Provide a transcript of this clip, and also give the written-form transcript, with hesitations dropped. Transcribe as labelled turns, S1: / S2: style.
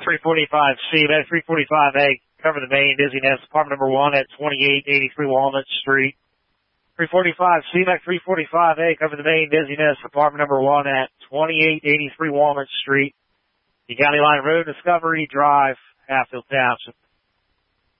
S1: 345C, back 345A, cover the main dizziness, apartment number 1 at 2883 Walnut Street. 345C, back 345A, cover the main dizziness, apartment number 1 at 2883 Walnut Street. The County Line Road, Discovery Drive, Hatfield Township.